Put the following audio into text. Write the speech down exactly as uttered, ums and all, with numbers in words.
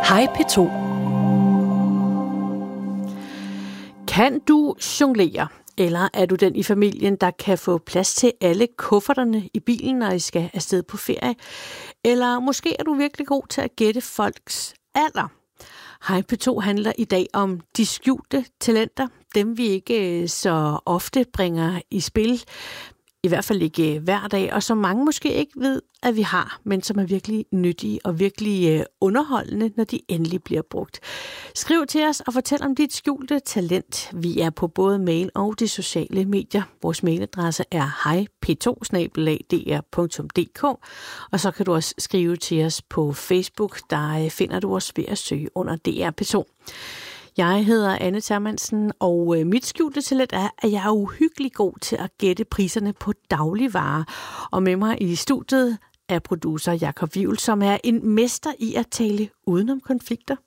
Hej P to. Kan du jonglere? Eller er du den i familien, der kan få plads til alle kufferterne i bilen, når I skal afsted på ferie? Eller måske er du virkelig god til at gætte folks alder? Hej P to handler i dag om de skjulte talenter, dem vi ikke så ofte bringer i spil, i hvert fald ikke hver dag, og som mange måske ikke ved, at vi har, men som er virkelig nyttige og virkelig underholdende, når de endelig bliver brugt. Skriv til os og fortæl om dit skjulte talent. Vi er på både mail og de sociale medier. Vores mailadresse er hej p to snabel-a d r punktum d k, og så kan du også skrive til os på Facebook. Der finder du os ved at søge under D R P to. Jeg hedder Anne Thermansen, og mit skjulte talent er, at jeg er uhyggelig god til at gætte priserne på dagligvarer. Og med mig i studiet er producer Jakob Wivel, som er en mester i at tale udenom konflikter.